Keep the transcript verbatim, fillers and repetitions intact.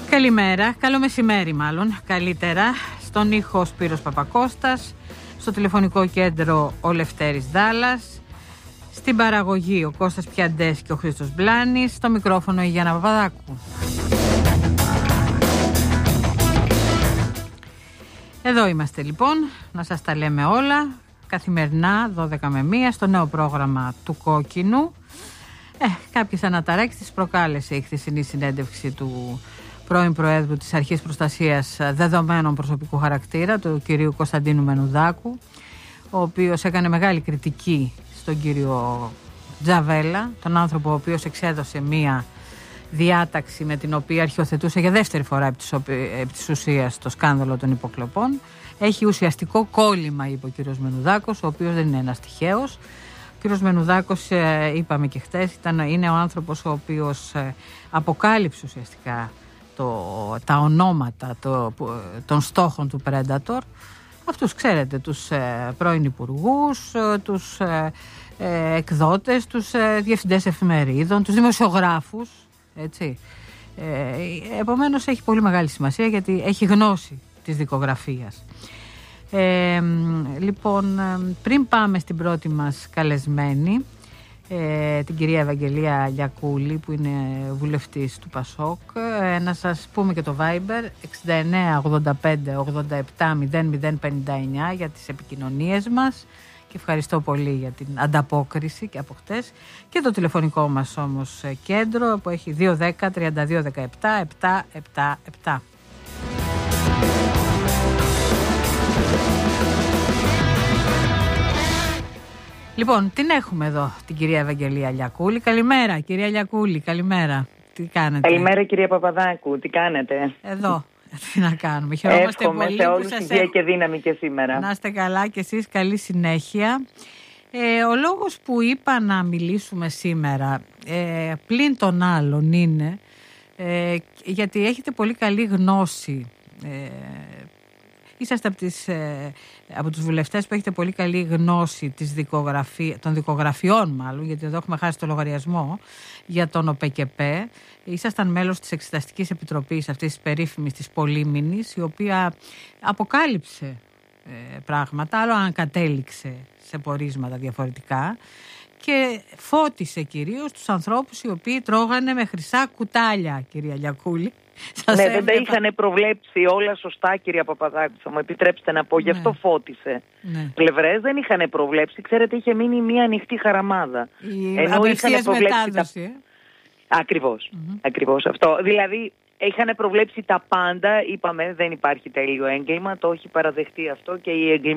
Καλημέρα, καλό μεσημέρι μάλλον, καλύτερα. Στον ήχο Σπύρος Παπακώστας, στο τηλεφωνικό κέντρο ο Λευτέρης Δάλλας, στην παραγωγή ο Κώστας Πιαντές και ο Χρήστος Μπλάνης, στο μικρόφωνο η Γιάννα Παπαδάκου. Εδώ είμαστε λοιπόν, να σας τα λέμε όλα, καθημερινά δώδεκα με μία, στο νέο πρόγραμμα του Κόκκινου. Ε, κάποιες αναταράξεις τις προκάλεσε η χθεσινή συνέντευξη του πρώην Προέδρου της Αρχής Προστασίας Δεδομένων Προσωπικού Χαρακτήρα, του κυρίου Κωνσταντίνου Μενουδάκου, ο οποίος έκανε μεγάλη κριτική στον κύριο Τζαβέλα, τον άνθρωπο ο οποίος εξέδωσε μία διάταξη με την οποία αρχιοθετούσε για δεύτερη φορά επί της, επί της ουσίας το σκάνδαλο των υποκλοπών. Έχει ουσιαστικό κόλλημα, είπε ο κύριος Μενουδάκος, ο οποίος δεν είναι ένας τυχαίος. Ο κύριος Μενουδάκος, είπαμε και χτες, ήταν, είναι ο άνθρωπος ο οποίος αποκάλυψε ουσιαστικά το, τα ονόματα το, των στόχων του Predator. Αυτούς ξέρετε, τους ε, πρώην υπουργούς, ε, τους ε, ε, εκδότες, τους ε, διευθυντές εφημερίδων, τους δημοσιογράφους, έτσι. Ε, επομένως έχει πολύ μεγάλη σημασία γιατί έχει γνώση της δικογραφίας. Ε, λοιπόν, πριν πάμε στην πρώτη μας καλεσμένη, ε, την κυρία Ευαγγελία Λιακούλη, που είναι βουλευτής του Πασόκ, ε, να σας πούμε και το Viber εξήντα εννέα ογδόντα πέντε ογδόντα επτά μηδέν μηδέν πενήντα εννέα για τις επικοινωνίες μας, και ευχαριστώ πολύ για την ανταπόκριση και από χτες, και το τηλεφωνικό μας όμως κέντρο που έχει δύο δέκα τριάντα δύο δεκαεπτά επτακόσια εβδομήντα επτά. Λοιπόν, την έχουμε εδώ την κυρία Ευαγγελία Λιακούλη. Καλημέρα κυρία Λιακούλη, καλημέρα. Τι κάνετε? Καλημέρα κυρία Παπαδάκου, τι κάνετε? Εδώ, τι να κάνουμε. Χαιρόμαστε Εύχομαι πολύ σε που όλους σας υγεία έχω. Και δύναμη και σήμερα. Να είστε καλά και εσείς, καλή συνέχεια. Ε, ο λόγος που είπα να μιλήσουμε σήμερα, ε, πλην των άλλων, είναι ε, γιατί έχετε πολύ καλή γνώση. Ε, είσαστε από, τις, ε, από τους βουλευτές που έχετε πολύ καλή γνώση της δικογραφία, των δικογραφιών μάλλον, γιατί εδώ έχουμε χάσει το λογαριασμό για τον ΟΠΕΚΕΠΕ. Ήσασταν μέλος της Εξεταστικής Επιτροπής αυτής της περίφημης της Πολύμηνης, η οποία αποκάλυψε ε, πράγματα, άλλο αν κατέληξε σε πορίσματα διαφορετικά, και φώτισε κυρίως τους ανθρώπους οι οποίοι τρώγανε με χρυσά κουτάλια, κυρία Λιακούλη. Σας ναι, έβλεπα... δεν τα είχαν προβλέψει όλα σωστά, κυρία Παπαδάκου. Θα μου επιτρέψετε να πω, γι' αυτό ναι. φώτισε. Ναι. Πλευρές δεν είχαν προβλέψει. Ξέρετε, είχε μείνει μία ανοιχτή χαραμάδα. Η απευθείας μετάδοση. Τα... Ακριβώς. Mm-hmm. Ακριβώς αυτό. Δηλαδή, είχαν προβλέψει τα πάντα. Είπαμε, δεν υπάρχει τέλειο έγκλημα. Το έχει παραδεχτεί αυτό και η εγκληματική.